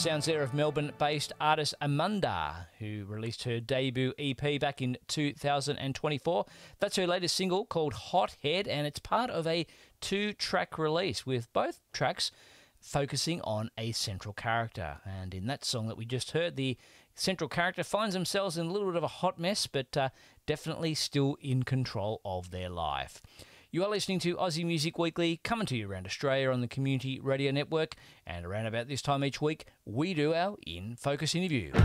sounds there of Melbourne-based artist Amanda, who released her debut EP back in 2024. That's her latest single called Hot Head, and it's part of a 2-track release with both tracks focusing on a central character. And in that song that we just heard, the central character finds themselves in a little bit of a hot mess, but definitely still in control of their life. You are listening to Aussie Music Weekly, coming to you around Australia on the Community Radio Network, and around about this time each week, we do our In Focus interview.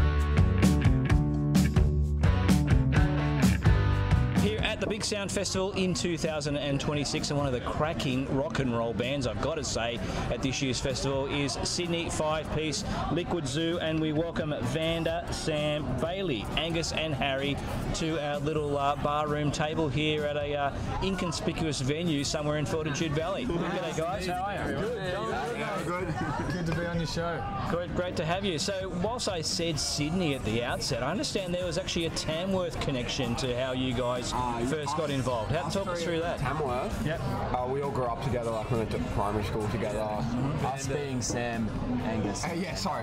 Here at the Big Sound Festival in 2026, and one of the cracking rock and roll bands, I've got to say, at this year's festival is Sydney 5-piece Liquid Zoo, and we welcome Vanda, Sam, Bailey, Angus and Harry to our little barroom table here at a inconspicuous venue somewhere in Fortitude Valley. G'day guys, how are you? Good. Good to be on your show. Great to have you. So whilst I said Sydney at the outset, I understand there was actually a Tamworth connection to how you guys first got involved. Talk us through that. Tamworth? Yep. We all grew up together, like we went to primary school together. Us being Sam, Angus. Sorry.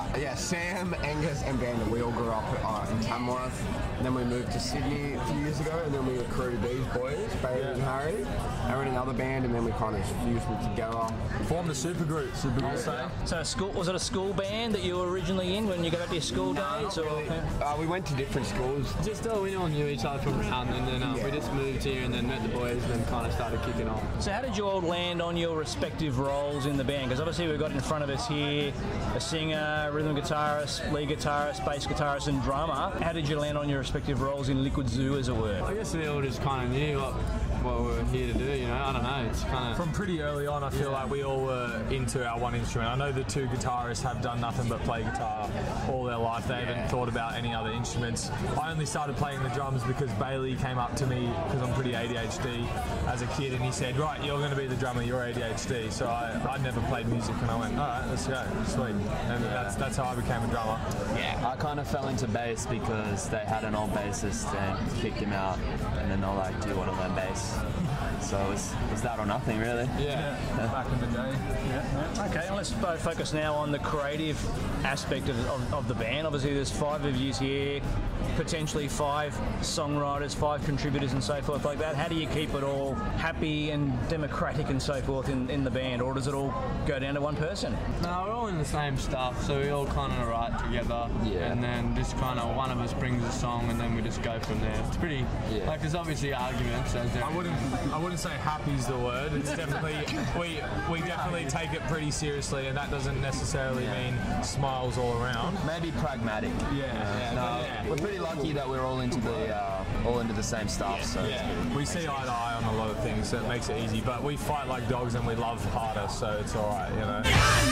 Sam, Angus and Vanda, we all grew up in Tamworth. And then we moved to Sydney a few years ago, and then we recruited these boys, Bailey and Harry. They were in another band, and then we kind of fused them together. Formed a supergroup. So was it a school band that you were originally in when you got up to your school days? Or? We went to different schools. Just we all knew each other from around, and then we just moved here and then met the boys and then kind of started kicking on. So how did you all land on your respective roles in the band? Because obviously we've got in front of us here a singer, rhythm guitarist, lead guitarist, bass guitarist and drummer. How did you land on your respective roles in Liquid Zoo, as it were? I guess we all just kind of knew what we were here to do, you know. I don't know, it's kind of... From pretty early on, I feel like we all were into our one instrument. I know the two guitarists have done nothing but play guitar all their life. They haven't thought about any other instruments. I only started playing the drums because Bailey came up to me, because I'm pretty ADHD as a kid, and he said, right, you're going to be the drummer, you're ADHD. So I'd never played music, and I went, all right, let's go, sweet. And that's how I became a drummer. Yeah, I kind of fell into bass because they had an old bassist and kicked him out, and then they're like, do you want to learn bass? So it was that or nothing, really. Yeah. Back in the day. Yeah. Okay, let's focus now on the creative aspect of the band. Obviously, there's 5 of you here, potentially 5 songwriters, 5 contributors and so forth like that. How do you keep it all happy and democratic and so forth in the band, or does it all go down to one person? No, we're all in the same stuff, so we all kind of write together, and then just kind of one of us brings a song and then we just go from there. It's pretty, like there's obviously arguments. I wouldn't say happy's the word. It's definitely, we definitely take it pretty seriously, and that doesn't necessarily mean smiles all around. Maybe pragmatic. We're pretty lucky that we're all into the same stuff. So we see eye to eye on a lot of things, so it makes it easy. But we fight like dogs and we love harder, so it's all right, you know.